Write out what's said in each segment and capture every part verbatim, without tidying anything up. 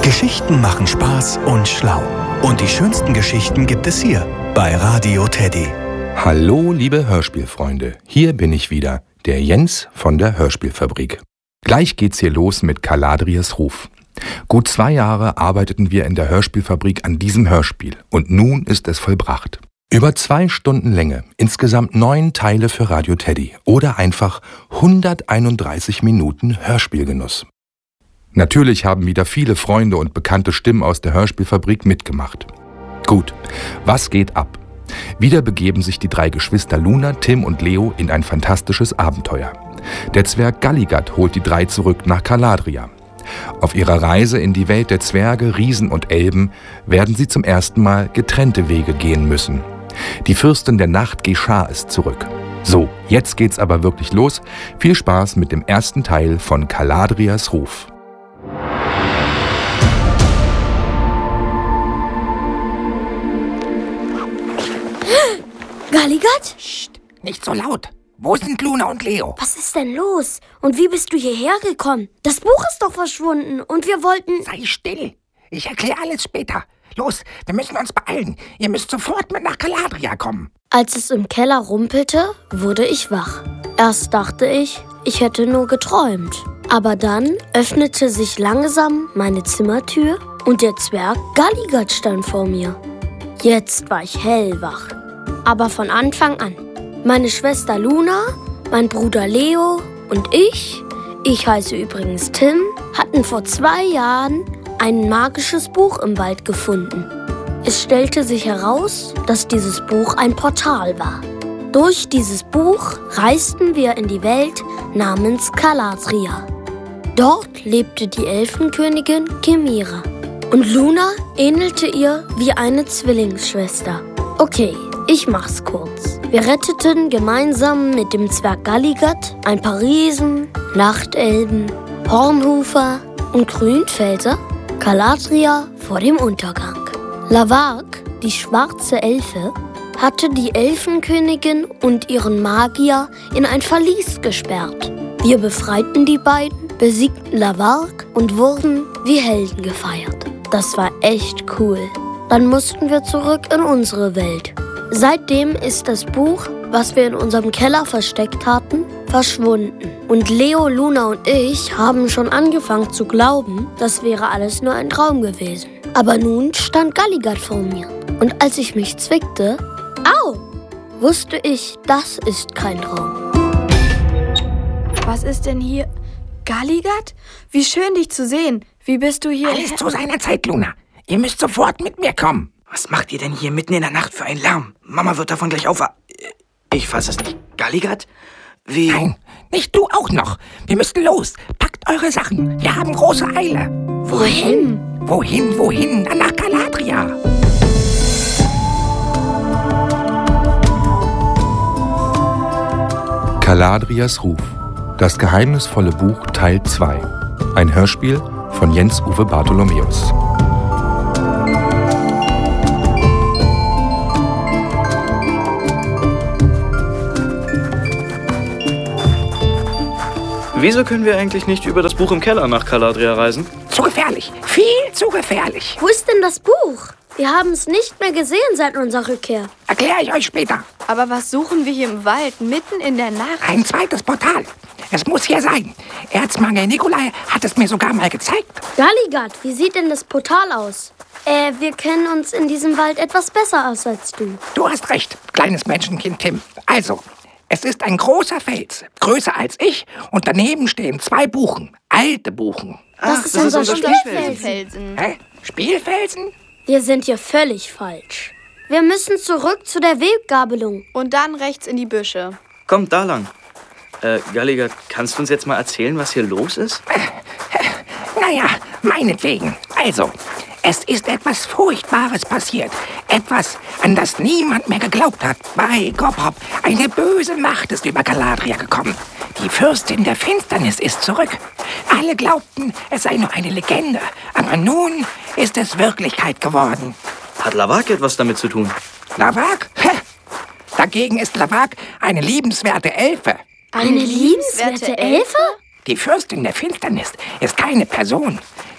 Geschichten machen Spaß und schlau. Und die schönsten Geschichten gibt es hier bei Radio Teddy. Hallo, liebe Hörspielfreunde. Hier bin ich wieder, der Jens von der Hörspielfabrik. Gleich geht's hier los mit Caladrias Ruf. Gut zwei Jahre arbeiteten wir in der Hörspielfabrik an diesem Hörspiel und nun ist es vollbracht. Über zwei Stunden Länge, insgesamt neun Teile für Radio Teddy oder einfach hunderteinunddreißig Minuten Hörspielgenuss. Natürlich haben wieder viele Freunde und bekannte Stimmen aus der Hörspielfabrik mitgemacht. Gut, was geht ab? Wieder begeben sich die drei Geschwister Luna, Tim und Leo in ein fantastisches Abenteuer. Der Zwerg Galligat holt die drei zurück nach Caladria. Auf ihrer Reise in die Welt der Zwerge, Riesen und Elben werden sie zum ersten Mal getrennte Wege gehen müssen. Die Fürstin der Nacht, Geschah, ist zurück. So, jetzt geht's aber wirklich los. Viel Spaß mit dem ersten Teil von Caladrias Ruf. Galligat? Psst, nicht so laut. Wo sind Luna und Leo? Was ist denn los? Und wie bist du hierher gekommen? Das Buch ist doch verschwunden und wir wollten... Sei still. Ich erkläre alles später. Los, wir müssen uns beeilen. Ihr müsst sofort mit nach Caladria kommen. Als es im Keller rumpelte, wurde ich wach. Erst dachte ich, ich hätte nur geträumt. Aber dann öffnete sich langsam meine Zimmertür und der Zwerg Galligat stand vor mir. Jetzt war ich hellwach. Aber von Anfang an. Meine Schwester Luna, mein Bruder Leo und ich, ich heiße übrigens Tim, hatten vor zwei Jahren ein magisches Buch im Wald gefunden. Es stellte sich heraus, dass dieses Buch ein Portal war. Durch dieses Buch reisten wir in die Welt namens Caladria. Dort lebte die Elfenkönigin Chimera. Und Luna ähnelte ihr wie eine Zwillingsschwester. Okay, ich mach's kurz. Wir retteten gemeinsam mit dem Zwerg Galligat ein paar Riesen, Nachtelben, Hornhufer und Grünfelser Caladria vor dem Untergang. Lavak, die schwarze Elfe, hatte die Elfenkönigin und ihren Magier in ein Verlies gesperrt. Wir befreiten die beiden, besiegten Lavak und wurden wie Helden gefeiert. Das war echt cool. Dann mussten wir zurück in unsere Welt. Seitdem ist das Buch, was wir in unserem Keller versteckt hatten, verschwunden. Und Leo, Luna und ich haben schon angefangen zu glauben, das wäre alles nur ein Traum gewesen. Aber nun stand Galligat vor mir. Und als ich mich zwickte, au, wusste ich, das ist kein Traum. Was ist denn hier? Galligat? Wie schön, dich zu sehen. Wie bist du hier? Alles zu seiner Zeit, Luna. Ihr müsst sofort mit mir kommen. Was macht ihr denn hier mitten in der Nacht für einen Lärm? Mama wird davon gleich aufwachen. Ich fasse es nicht. Galligat? Wie? Nein, nicht du auch noch. Wir müssen los. Packt eure Sachen. Wir haben große Eile. Wohin? Wohin, wohin? Dann nach Caladria. Caladrias Ruf. Das geheimnisvolle Buch Teil zwei. Ein Hörspiel von Jens-Uwe Bartholomäus. Wieso können wir eigentlich nicht über das Buch im Keller nach Caladria reisen? Zu gefährlich. Viel zu gefährlich. Wo ist denn das Buch? Wir haben es nicht mehr gesehen seit unserer Rückkehr. Erkläre ich euch später. Aber was suchen wir hier im Wald, mitten in der Nacht? Ein zweites Portal. Es muss hier sein. Erzmagier Nikolai hat es mir sogar mal gezeigt. Galligat, wie sieht denn das Portal aus? Äh, wir kennen uns in diesem Wald etwas besser aus als du. Du hast recht, kleines Menschenkind Tim. Also, es ist ein großer Fels, größer als ich, und daneben stehen zwei Buchen, alte Buchen. Das Ach, ist das unser ist unser Spielfelsen. Spielfelsen. Hä? Spielfelsen? Wir sind hier völlig falsch. Wir müssen zurück zu der Weggabelung. Und dann rechts in die Büsche. Kommt da lang. Äh, Galligat, kannst du uns jetzt mal erzählen, was hier los ist? Naja, meinetwegen. Also, es ist etwas Furchtbares passiert. Etwas, an das niemand mehr geglaubt hat. Bei Gobhop, eine böse Macht ist über Caladria gekommen. Die Fürstin der Finsternis ist zurück. Alle glaubten, es sei nur eine Legende. Aber nun ist es Wirklichkeit geworden. Hat Lavak etwas damit zu tun? Lavak? Dagegen ist Lavak eine liebenswerte Elfe. Eine liebenswerte Elfe? Die Fürstin der Finsternis ist keine Person.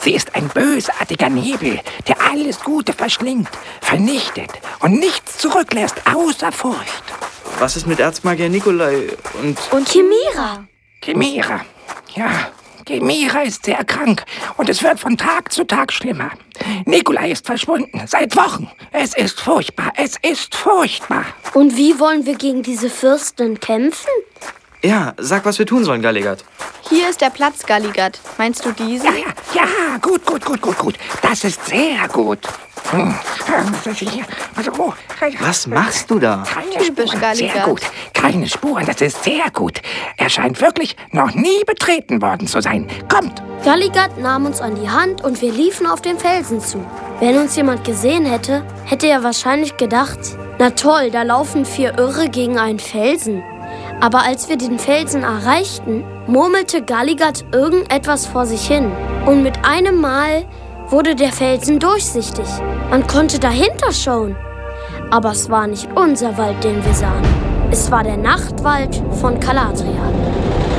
Sie ist ein bösartiger Nebel, der alles Gute verschlingt, vernichtet und nichts zurücklässt außer Furcht. Was ist mit Erzmagier Nikolai und... Und Chimera. Chimera, ja, Chimera ist sehr krank und es wird von Tag zu Tag schlimmer. Nikolai ist verschwunden, seit Wochen. Es ist furchtbar, es ist furchtbar. Und wie wollen wir gegen diese Fürstin kämpfen? Ja, sag, was wir tun sollen, Galligat. Hier ist der Platz, Galligat. Meinst du diesen? Ja, ja, ja, gut, gut, gut, gut, gut. Das ist sehr gut. Hm. Was machst du da? Keine Typisch Spuren, Galligat. sehr gut. Keine Spuren, das ist sehr gut. Er scheint wirklich noch nie betreten worden zu sein. Kommt! Galligat nahm uns an die Hand und wir liefen auf den Felsen zu. Wenn uns jemand gesehen hätte, hätte er wahrscheinlich gedacht, na toll, da laufen vier Irre gegen einen Felsen. Aber als wir den Felsen erreichten, murmelte Galligat irgendetwas vor sich hin. Und mit einem Mal wurde der Felsen durchsichtig. Man konnte dahinter schauen. Aber es war nicht unser Wald, den wir sahen. Es war der Nachtwald von Caladria.